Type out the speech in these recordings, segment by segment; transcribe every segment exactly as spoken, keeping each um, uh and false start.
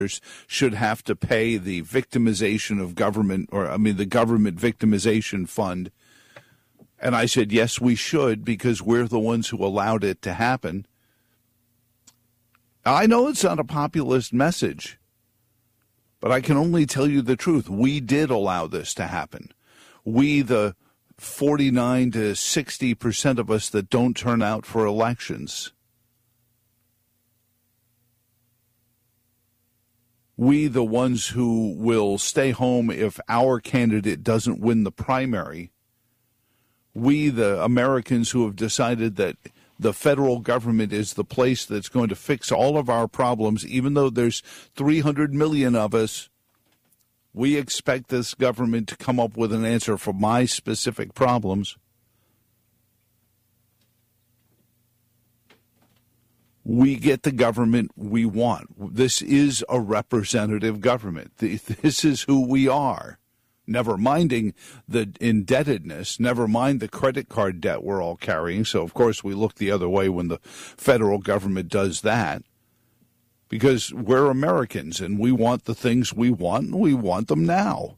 should have to pay the victimization of government, or I mean the government victimization fund. And I said, yes, we should, because we're the ones who allowed it to happen. I know it's not a populist message, but I can only tell you the truth. We did allow this to happen. We, the forty-nine to sixty percent of us that don't turn out for elections. We, the ones who will stay home if our candidate doesn't win the primary. We, the Americans who have decided that the federal government is the place that's going to fix all of our problems, even though there's three hundred million of us. We expect this government to come up with an answer for my specific problems. We get the government we want. This is a representative government. This is who we are. Never minding the indebtedness, never mind the credit card debt we're all carrying. So, of course, we look the other way when the federal government does that. Because we're Americans and we want the things we want, and we want them now.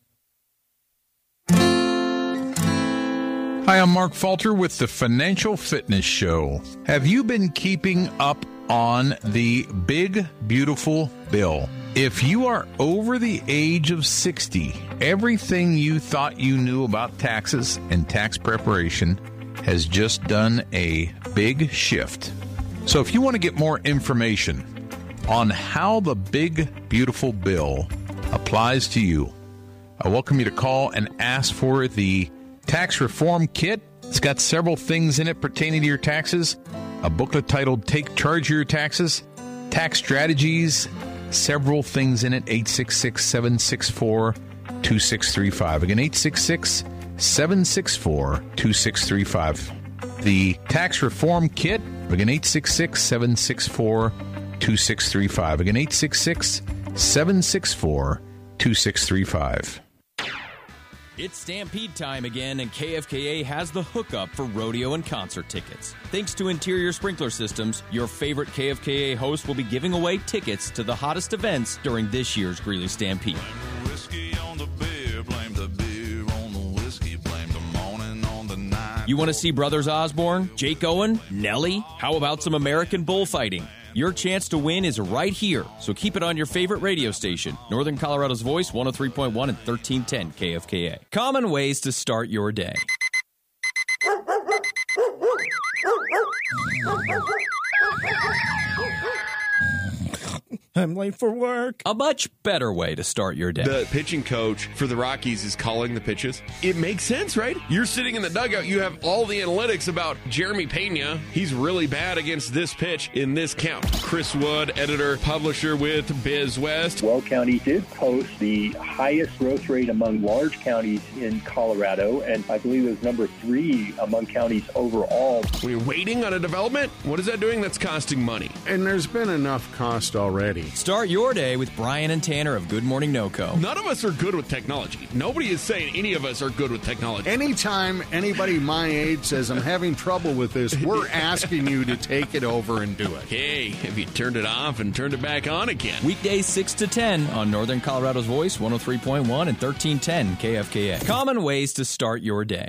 Hi, I'm Mark Falter with the Financial Fitness Show. Have you been keeping up on the big, beautiful bill? If you are over the age of sixty, everything you thought you knew about taxes and tax preparation has just done a big shift. So if you want to get more information on how the big, beautiful bill applies to you, I welcome you to call and ask for the Tax Reform Kit. It's got several things in it pertaining to your taxes. A booklet titled Take Charge of Your Taxes, Tax Strategies, several things in it. eight six six, seven six four, two six three five. Again, eight six six, seven six four, two six three five. The Tax Reform Kit. Again, eight six six, seven six four, two six three five. Again, eight six six, seven six four, two six three five. It's Stampede time again, and K F K A has the hookup for rodeo and concert tickets. Thanks to Interior Sprinkler Systems, your favorite K F K A host will be giving away tickets to the hottest events during this year's Greeley Stampede. You want to see Brothers Osborne, Jake Owen, Nelly? How about some American bullfighting? Your chance to win is right here, so keep it on your favorite radio station. Northern Colorado's Voice, one oh three point one and thirteen ten K F K A. Common ways to start your day. I'm late for work. A much better way to start your day. The pitching coach for the Rockies is calling the pitches. It makes sense, right? You're sitting in the dugout. You have all the analytics about Jeremy Pena. He's really bad against this pitch in this count. Chris Wood, editor, publisher with Biz West. Weld County did post the highest growth rate among large counties in Colorado, and I believe it was number three among counties overall. When you're waiting on a development, what is that doing? That's costing money. And there's been enough cost already. Start your day with Brian and Tanner of Good Morning NoCo. None of us are good with technology. Nobody is saying any of us are good with technology. Anytime anybody my age says I'm having trouble with this, we're asking you to take it over and do it. Hey, have you turned it off and turned it back on again? Weekdays six to ten on Northern Colorado's Voice, one oh three point one and thirteen ten K F K A. Common ways to start your day.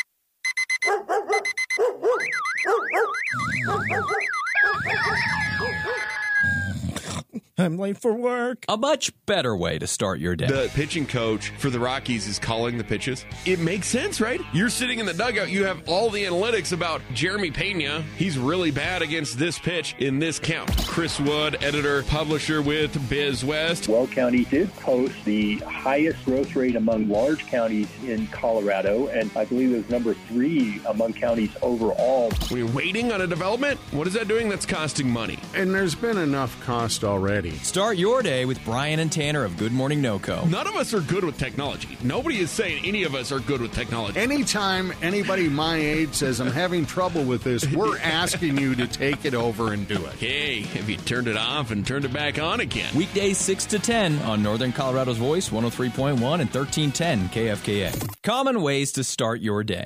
I'm late for work. A much better way to start your day. The pitching coach for the Rockies is calling the pitches. It makes sense, right? You're sitting in the dugout. You have all the analytics about Jeremy Pena. He's really bad against this pitch in this count. Chris Wood, editor, publisher with Biz West. Weld County did post the highest growth rate among large counties in Colorado, and I believe it was number three among counties overall. When you're waiting on a development, what is that doing? That's costing money. And there's been enough cost already. Start your day with Brian and Tanner of Good Morning NoCo. None of us are good with technology. Nobody is saying any of us are good with technology. Anytime anybody my age says I'm having trouble with this, we're asking you to take it over and do it. Hey, have you turned it off and turned it back on again? Weekdays six to ten on Northern Colorado's Voice, one oh three point one and thirteen ten K F K A. Common ways to start your day.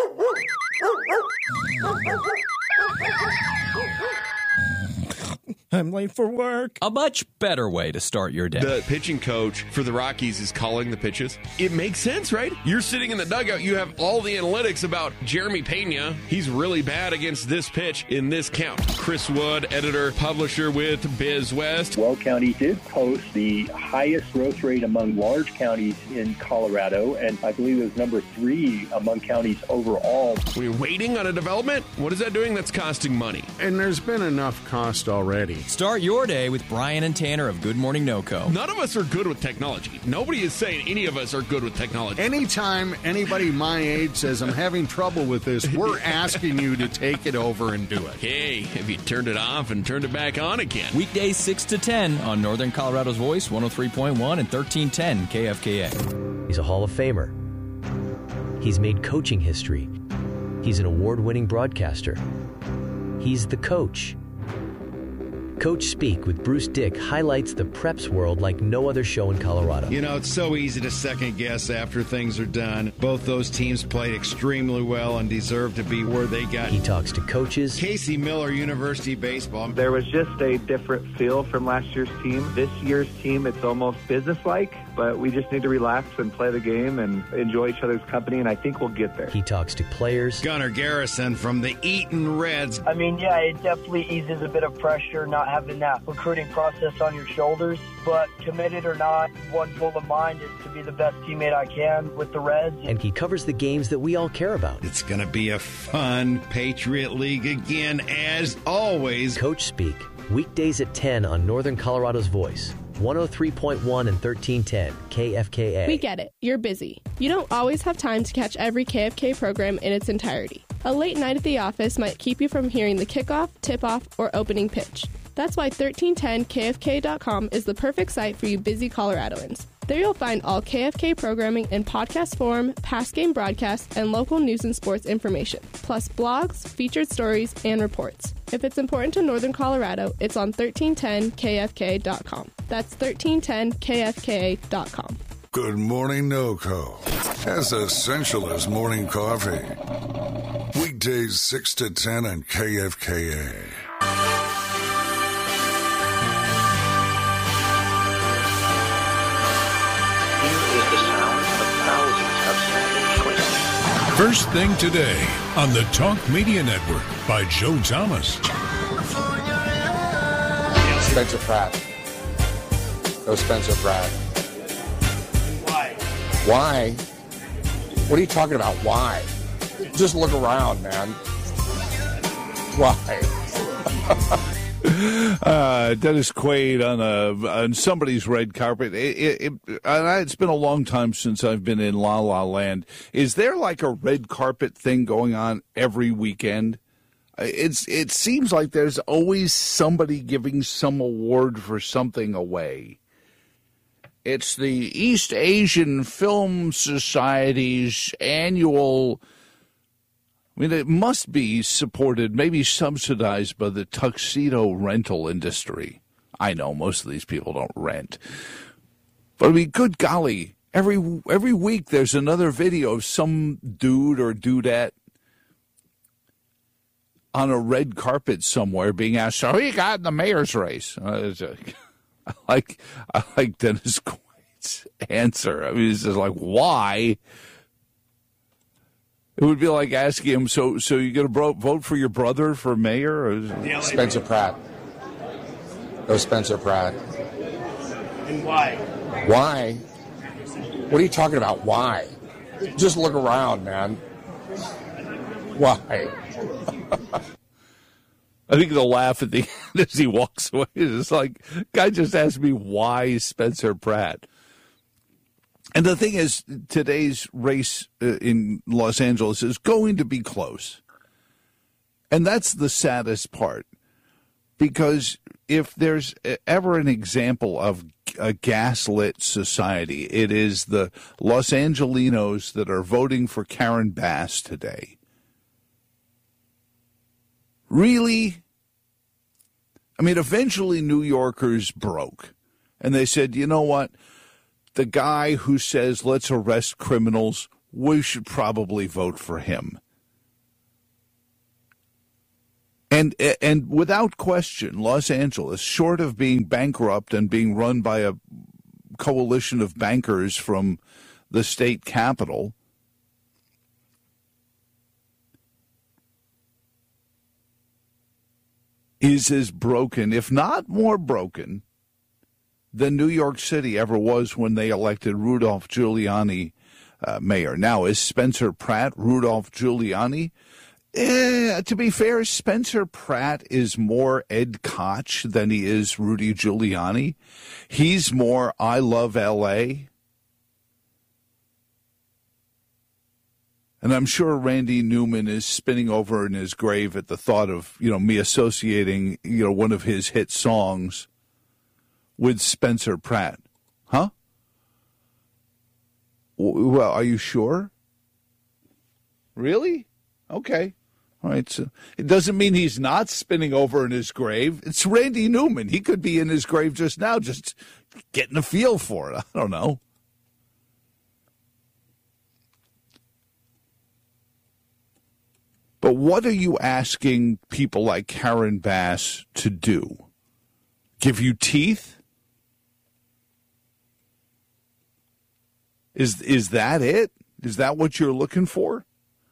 I'm I'm late for work. A much better way to start your day. The pitching coach for the Rockies is calling the pitches. It makes sense, right? You're sitting in the dugout. You have all the analytics about Jeremy Pena. He's really bad against this pitch in this count. Chris Wood, editor, publisher with Biz West. Weld County did post the highest growth rate among large counties in Colorado, and I believe it was number three among counties overall. When you're waiting on a development, what is that doing? That's costing money. And there's been enough cost already. Start your day with Brian and Tanner of Good Morning NoCo. None of us are good with technology. Nobody is saying any of us are good with technology. Anytime anybody my age says I'm having trouble with this, we're asking you to take it over and do it. Hey, have you turned it off and turned it back on again? Weekdays six to ten on Northern Colorado's Voice, one oh three point one and thirteen ten K F K A. He's a Hall of Famer. He's made coaching history. He's an award-winning broadcaster. He's the coach. Coach Speak with Bruce Dick highlights the preps world like no other show in Colorado. You know, it's so easy to second guess after things are done. Both those teams played extremely well and deserve to be where they got. He talks to coaches. Casey Miller, University Baseball. There was just a different feel from last year's team. This year's team, it's almost businesslike, but we just need to relax and play the game and enjoy each other's company, and I think we'll get there. He talks to players. Gunnar Garrison from the Eaton Reds. I mean, yeah, it definitely eases a bit of pressure not having that recruiting process on your shoulders, but committed or not, one goal of mine is to be the best teammate I can with the Reds. And he covers the games that we all care about. It's going to be a fun Patriot League again, as always. Coach Speak, weekdays at ten on Northern Colorado's Voice, one oh three point one and thirteen ten K F K A. We get it. You're busy. You don't always have time to catch every K F K program in its entirety. A late night at the office might keep you from hearing the kickoff, tip-off, or opening pitch. That's why thirteen ten K F K dot com is the perfect site for you busy Coloradoans. There you'll find all K F K programming in podcast form, past game broadcasts, and local news and sports information, plus blogs, featured stories, and reports. If it's important to Northern Colorado, it's on thirteen ten K F K dot com. That's thirteen ten K F K dot com. Good Morning NoCo. As essential as morning coffee. Weekdays six to ten on K F K A. First thing today on the Talk Media Network by Joe Thomas. Spencer Pratt. Go Spencer Pratt. Why? Why? What are you talking about? Why? Just look around, man. Why? uh, Dennis Quaid on a on somebody's red carpet. It, it, it, it's been a long time since I've been in La La Land. Is there like a red carpet thing going on every weekend? It's it seems like there's always somebody giving some award for something away. It's the East Asian Film Society's annual. I mean, it must be supported, maybe subsidized by the tuxedo rental industry. I know most of these people don't rent. But I mean, good golly, every every week there's another video of some dude or dudette on a red carpet somewhere being asked, so who you got in the mayor's race? Uh, I like I like Dennis Quaid's answer. I mean, it's just like, why? It would be like asking him, so so you going to vote for your brother for mayor? Or Spencer Pratt. Go Spencer Pratt. And why? Why? What are you talking about? Why? Just look around, man. Why? I think they'll laugh at the end as he walks away. It's like, guy just asked me why Spencer Pratt. And the thing is, today's race in Los Angeles is going to be close. And that's the saddest part. Because if there's ever an example of a gaslit society, it is the Los Angelinos that are voting for Karen Bass today. Really? I mean, eventually New Yorkers broke. And they said, you know what? The guy who says, let's arrest criminals, we should probably vote for him. And and without question, Los Angeles, short of being bankrupt and being run by a coalition of bankers from the state capital, is as broken, if not more broken, than New York City ever was when they elected Rudolph Giuliani uh, mayor. Now, is Spencer Pratt Rudolph Giuliani? Eh, to be fair, Spencer Pratt is more Ed Koch than he is Rudy Giuliani. He's more I love L A. And I'm sure Randy Newman is spinning over in his grave at the thought of, you know, me associating, you know, one of his hit songs with Spencer Pratt. Huh? Well, are you sure? Really? Okay. All right. So it doesn't mean he's not spinning over in his grave. It's Randy Newman. He could be in his grave just now, just getting a feel for it. I don't know. But what are you asking people like Karen Bass to do? Give you teeth? Is is that it? Is that what you're looking for?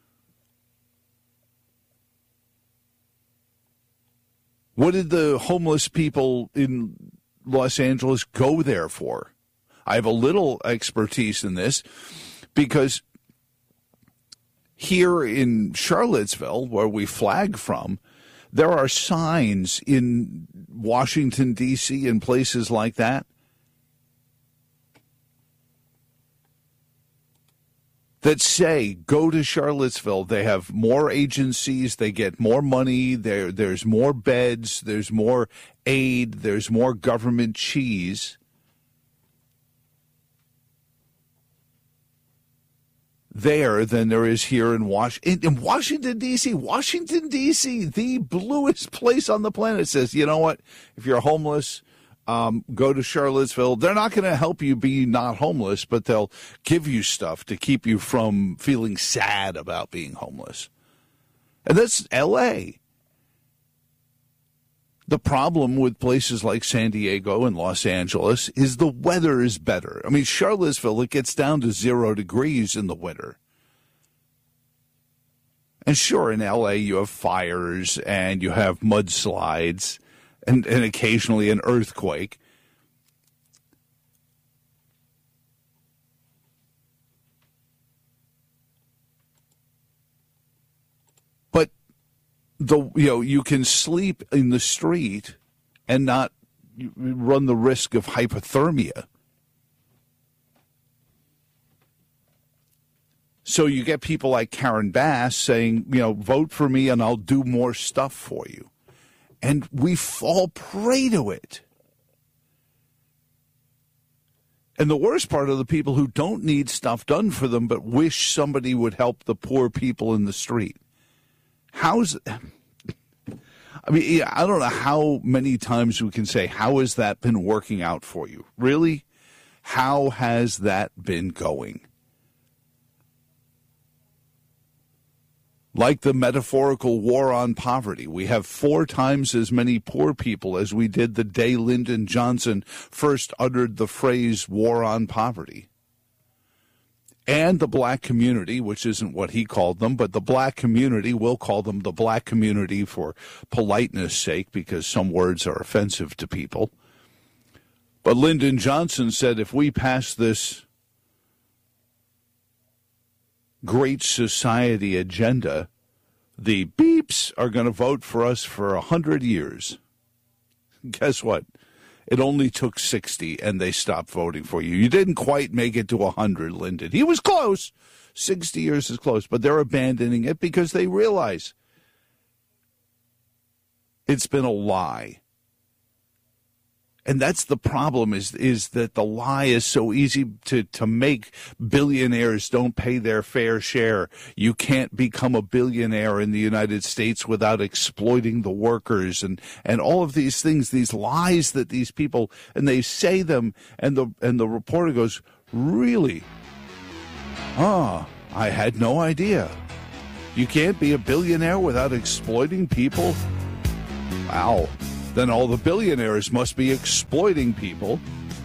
What did the homeless people in Los Angeles go there for? I have a little expertise in this because here in Charlottesville, where we flag from, there are signs in Washington, D C and places like that that say, go to Charlottesville. They have more agencies. They get more money. There, there's more beds. There's more aid. There's more government cheese. There than there is here in, Was- in, in Washington, D C Washington, D C, the bluest place on the planet, says, you know what? If you're homeless, Um, go to Charlottesville. They're not going to help you be not homeless, but they'll give you stuff to keep you from feeling sad about being homeless. And that's L A. The problem with places like San Diego and Los Angeles is the weather is better. I mean, Charlottesville, it gets down to zero degrees in the winter. And sure, in L A you have fires and you have mudslides. And, and occasionally an earthquake. But the you know you can sleep in the street and not run the risk of hypothermia. So you get people like Karen Bass saying, you know, vote for me and I'll do more stuff for you. And we fall prey to it. And the worst part are the people who don't need stuff done for them but wish somebody would help the poor people in the street. How's... I mean, I don't know how many times we can say, how has that been working out for you? Really? How has that been going? Like the metaphorical war on poverty, we have four times as many poor people as we did the day Lyndon Johnson first uttered the phrase war on poverty. And the black community, which isn't what he called them, but the black community, we'll call them the black community for politeness sake because some words are offensive to people. But Lyndon Johnson said if we pass this Great Society agenda, the beeps are going to vote for us for a hundred years. Guess what? It only took sixty, and they stopped voting for you. You didn't quite make it to a hundred, Lyndon. He was close. Sixty years is close, but they're abandoning it because they realize it's been a lie. And that's the problem, is is that the lie is so easy to, to make. Billionaires don't pay their fair share. You can't become a billionaire in the United States without exploiting the workers and, and all of these things, these lies that these people, and they say them, and the and the reporter goes, really? Ah, oh, I had no idea. You can't be a billionaire without exploiting people? Wow. Then all the billionaires must be exploiting people